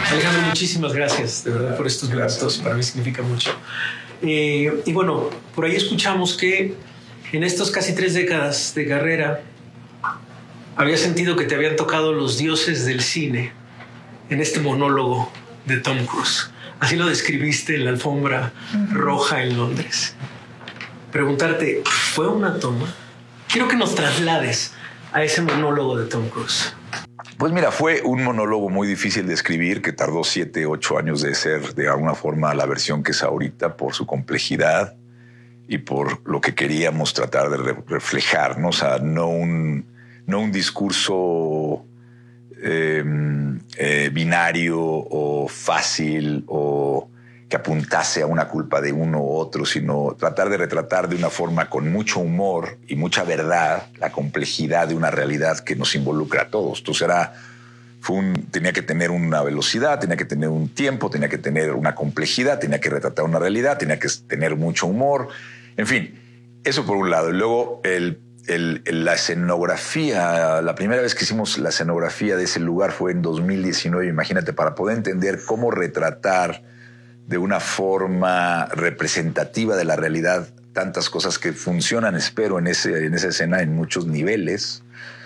Alejandro, muchísimas gracias de verdad por estos minutos. Para mí significa mucho. Y bueno, por ahí escuchamos que en estas casi 3 décadas de carrera había sentido que te habían tocado los dioses del cine en este monólogo de Tom Cruise. Así lo describiste en la alfombra roja en Londres. Preguntarte, ¿fue una toma? Quiero que nos traslades a ese monólogo de Tom Cruise. Pues mira, fue un monólogo muy difícil de escribir, que tardó 7, 8 años de ser de alguna forma la versión que es ahorita por su complejidad y por lo que queríamos tratar de reflejar, ¿no? O sea, no un discurso binario o fácil o que apuntase a una culpa de uno u otro, sino tratar de retratar de una forma con mucho humor y mucha verdad la complejidad de una realidad que nos involucra a todos. Entonces tenía que tener una velocidad, tenía que tener un tiempo, tenía que tener una complejidad, tenía que retratar una realidad, tenía que tener mucho humor. En fin, eso por un lado. Y luego la escenografía, la primera vez que hicimos la escenografía de ese lugar fue en 2019. Imagínate, para poder entender cómo retratar de una forma representativa de la realidad tantas cosas que funcionan, espero, en esa escena en muchos niveles.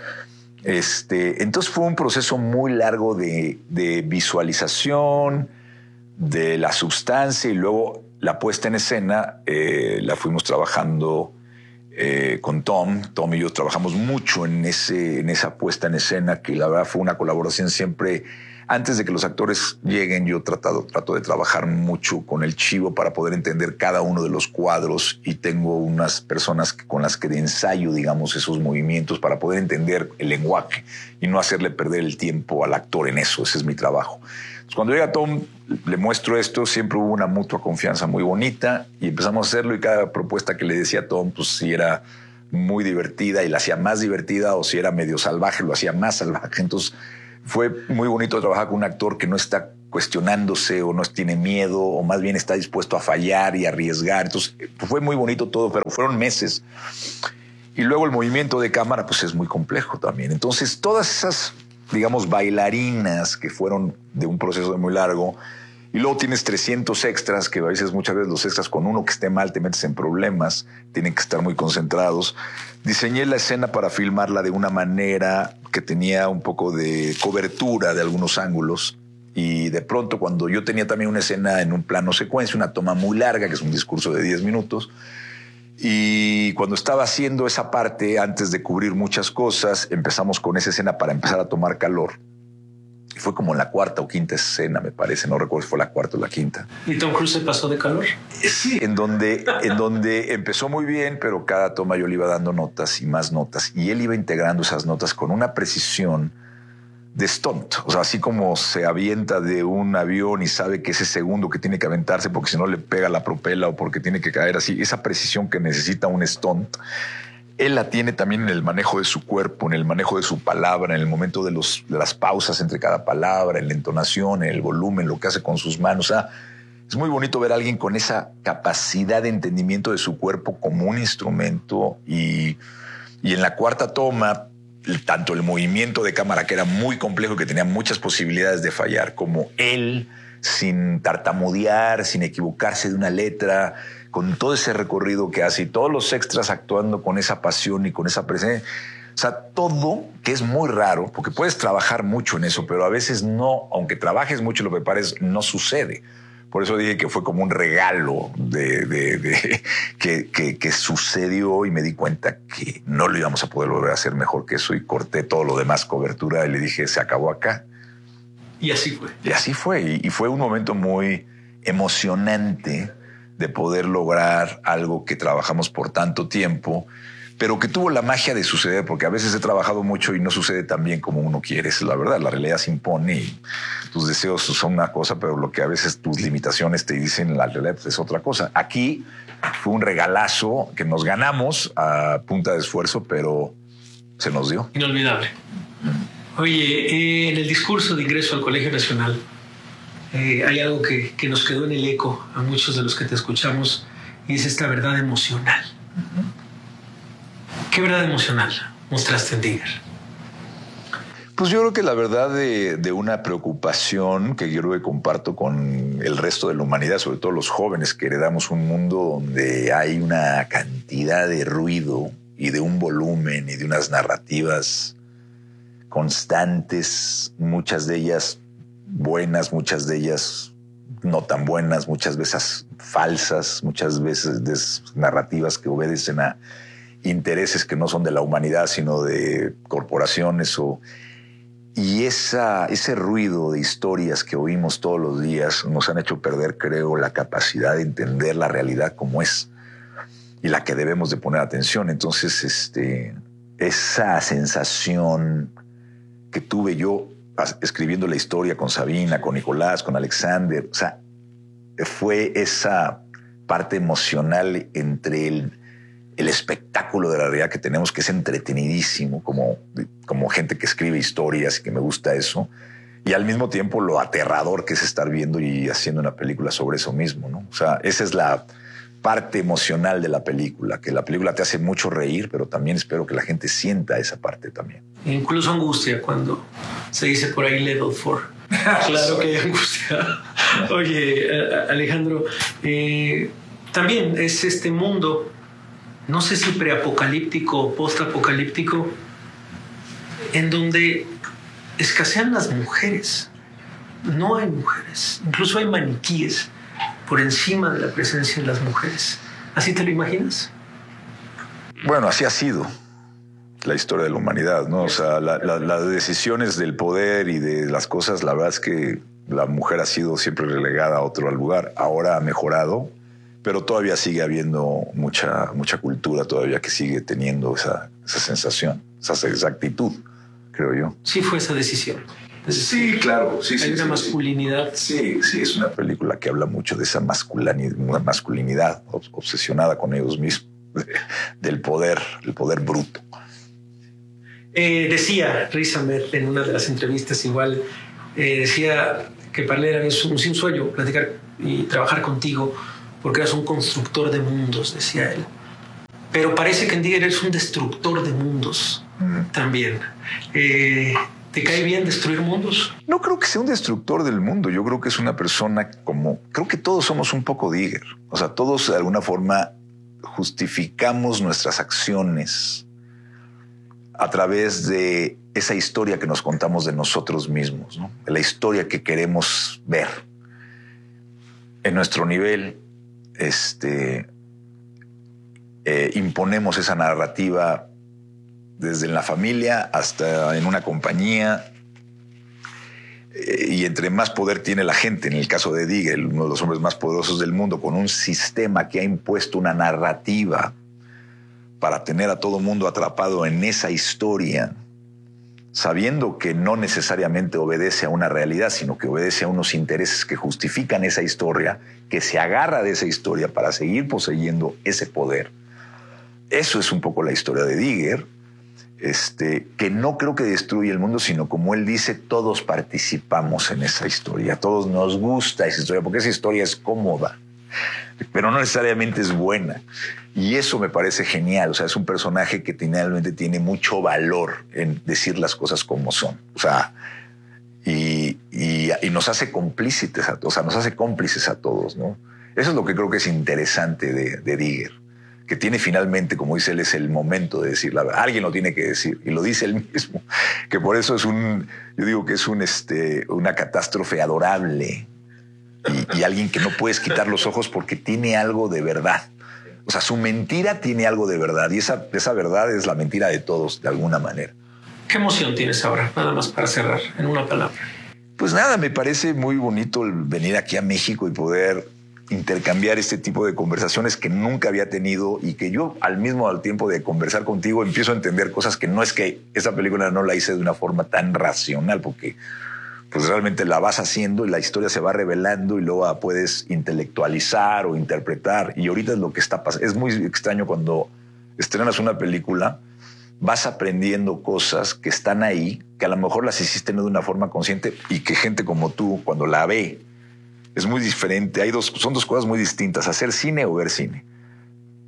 Entonces fue un proceso muy largo de visualización de la sustancia, y luego la puesta en escena la fuimos trabajando con Tom. Tom y yo trabajamos mucho en esa puesta en escena, que la verdad fue una colaboración siempre. Antes de que los actores lleguen, yo trato de trabajar mucho con el Chivo para poder entender cada uno de los cuadros, y tengo unas personas con las que ensayo, digamos, esos movimientos para poder entender el lenguaje y no hacerle perder el tiempo al actor en eso. Ese es mi trabajo. Entonces, cuando llega Tom, le muestro esto, siempre hubo una mutua confianza muy bonita y empezamos a hacerlo, y cada propuesta que le decía a Tom, pues si era muy divertida y la hacía más divertida, o si era medio salvaje, lo hacía más salvaje. Entonces fue muy bonito trabajar con un actor que no está cuestionándose o no tiene miedo, o más bien está dispuesto a fallar y arriesgar. Entonces fue muy bonito todo, pero fueron meses. Y luego el movimiento de cámara pues es muy complejo también. Entonces todas esas, digamos, bailarinas que fueron de un proceso muy largo, y luego tienes 300 extras, que a veces, muchas veces los extras, con uno que esté mal te metes en problemas, tienen que estar muy concentrados. Diseñé la escena para filmarla de una manera que tenía un poco de cobertura de algunos ángulos, y de pronto, cuando yo tenía también una escena en un plano secuencia, una toma muy larga, que es un discurso de 10 minutos, y cuando estaba haciendo esa parte, antes de cubrir muchas cosas, empezamos con esa escena para empezar a tomar calor. Fue como en la 4ª o 5ª escena, me parece. No recuerdo si fue la 4ª o la 5ª. ¿Y Tom Cruise se pasó de calor? Sí, en donde empezó muy bien, pero cada toma yo le iba dando notas y más notas, y él iba integrando esas notas con una precisión de stunt. O sea, así como se avienta de un avión y sabe que ese segundo que tiene que aventarse porque si no le pega la propela o porque tiene que caer así, esa precisión que necesita un stunt, él la tiene también en el manejo de su cuerpo, en el manejo de su palabra, en el momento de las pausas entre cada palabra, en la entonación, en el volumen, lo que hace con sus manos. O sea, es muy bonito ver a alguien con esa capacidad de entendimiento de su cuerpo como un instrumento. Y en la 4ª toma, tanto el movimiento de cámara, que era muy complejo y que tenía muchas posibilidades de fallar, como él, sin tartamudear, sin equivocarse de una letra, con todo ese recorrido que hace, y todos los extras actuando con esa pasión y con esa presencia. O sea, todo, que es muy raro, porque puedes trabajar mucho en eso, pero a veces no, aunque trabajes mucho y lo prepares, no sucede. Por eso dije que fue como un regalo que sucedió, y me di cuenta que no lo íbamos a poder volver a hacer mejor que eso, y corté todo lo demás, cobertura, y le dije, se acabó acá. Y así fue. Y así fue. Y fue un momento muy emocionante de poder lograr algo que trabajamos por tanto tiempo, pero que tuvo la magia de suceder, porque a veces he trabajado mucho y no sucede tan bien como uno quiere. Es la verdad, la realidad se impone y tus deseos son una cosa, pero lo que a veces tus limitaciones te dicen, la realidad es otra cosa. Aquí fue un regalazo que nos ganamos a punta de esfuerzo, pero se nos dio. Inolvidable. Oye, en el discurso de ingreso al Colegio Nacional hay algo que nos quedó en el eco a muchos de los que te escuchamos, y es esta verdad emocional. ¿Qué verdad emocional mostraste en Digger? Pues yo creo que la verdad de una preocupación que yo creo que comparto con el resto de la humanidad, sobre todo los jóvenes, que heredamos un mundo donde hay una cantidad de ruido y de un volumen y de unas narrativas constantes, muchas de ellas buenas, muchas de ellas no tan buenas, muchas veces falsas, muchas veces narrativas que obedecen a intereses que no son de la humanidad, sino de corporaciones y ese ruido de historias que oímos todos los días nos han hecho perder, creo, la capacidad de entender la realidad como es y la que debemos de poner atención. Entonces, esa sensación que tuve yo escribiendo la historia con Sabina, con Nicolás, con Alexander, o sea, fue esa parte emocional entre el espectáculo de la realidad que tenemos, que es entretenidísimo, como gente que escribe historias y que me gusta eso, y al mismo tiempo lo aterrador que es estar viendo y haciendo una película sobre eso mismo, ¿no? O sea, esa es la parte emocional de la película, que la película te hace mucho reír, pero también espero que la gente sienta esa parte también. Incluso angustia cuando se dice por ahí level 4. Claro que hay angustia. Oye, Alejandro, también es este mundo, no sé si preapocalíptico o postapocalíptico, en donde escasean las mujeres. No hay mujeres, incluso hay maniquíes por encima de la presencia de las mujeres. ¿Así te lo imaginas? Bueno, así ha sido la historia de la humanidad, ¿no? O sea, las decisiones del poder y de las cosas, la verdad es que la mujer ha sido siempre relegada a otro lugar. Ahora ha mejorado, pero todavía sigue habiendo mucha cultura todavía que sigue teniendo esa sensación, esa actitud, creo yo. Sí fue esa decisión. Sí, claro. Sí, hay una masculinidad. Sí, es una película que habla mucho de esa masculinidad obsesionada con ellos mismos, del poder, el poder bruto. Decía Riz Ahmed en una de las entrevistas, igual, decía que para él era un sueño platicar y trabajar contigo porque eras un constructor de mundos, decía él. Pero parece que en Digger eres un destructor de mundos también. ¿Te cae bien destruir mundos? No creo que sea un destructor del mundo. Yo creo que es una persona creo que todos somos un poco Digger. O sea, todos de alguna forma justificamos nuestras acciones a través de esa historia que nos contamos de nosotros mismos, ¿no? De la historia que queremos ver. En nuestro nivel, imponemos esa narrativa desde en la familia hasta en una compañía, y entre más poder tiene la gente, en el caso de Digger, uno de los hombres más poderosos del mundo, con un sistema que ha impuesto una narrativa para tener a todo mundo atrapado en esa historia, sabiendo que no necesariamente obedece a una realidad, sino que obedece a unos intereses que justifican esa historia, que se agarra de esa historia para seguir poseyendo ese poder. Eso es un poco la historia de Digger, que no creo que destruye el mundo, sino como él dice, todos participamos en esa historia, todos nos gusta esa historia, porque esa historia es cómoda, pero no necesariamente es buena. Y eso me parece genial. O sea, es un personaje que finalmente tiene mucho valor en decir las cosas como son. O sea, y nos hace cómplices, o sea, nos hace cómplices a todos, ¿no? Eso es lo que creo que es interesante de Digger, que tiene finalmente, como dice él, es el momento de decir la verdad. Alguien lo tiene que decir, y lo dice él mismo, que por eso es yo digo que es una catástrofe adorable y alguien que no puedes quitar los ojos porque tiene algo de verdad. O sea, su mentira tiene algo de verdad, y esa verdad es la mentira de todos, de alguna manera. ¿Qué emoción tienes ahora? Nada más para cerrar, en una palabra. Pues nada, me parece muy bonito el venir aquí a México y poder intercambiar este tipo de conversaciones que nunca había tenido, y que yo al tiempo de conversar contigo empiezo a entender cosas que no es que esa película no la hice de una forma tan racional, porque pues realmente la vas haciendo y la historia se va revelando y luego la puedes intelectualizar o interpretar. Y ahorita es lo que está pasando. Es muy extraño cuando estrenas una película, vas aprendiendo cosas que están ahí, que a lo mejor las hiciste no de una forma consciente, y que gente como tú, cuando la ve, es muy diferente. Son dos cosas muy distintas, hacer cine o ver cine.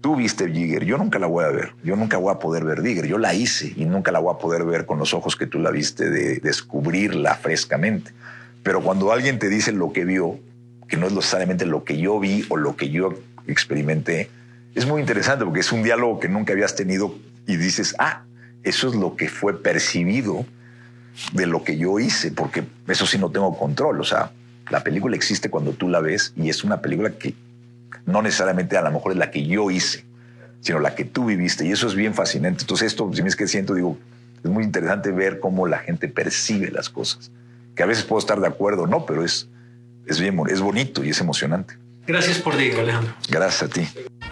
tú viste Giger, yo nunca la voy a ver. Yo nunca voy a poder ver Giger. Yo la hice y nunca la voy a poder ver con los ojos que tú la viste, de descubrirla frescamente. Pero cuando alguien te dice lo que vio, que no es necesariamente lo que yo vi o lo que yo experimenté, es muy interesante porque es un diálogo que nunca habías tenido y dices, eso es lo que fue percibido de lo que yo hice, porque eso sí no tengo control. O sea, la película existe cuando tú la ves y es una película que no necesariamente a lo mejor es la que yo hice, sino la que tú viviste, y eso es bien fascinante. Entonces esto, si me es que siento, digo, es muy interesante ver cómo la gente percibe las cosas, que a veces puedo estar de acuerdo, no, pero es bonito y es emocionante. Gracias por Giger, Alejandro. Gracias a ti.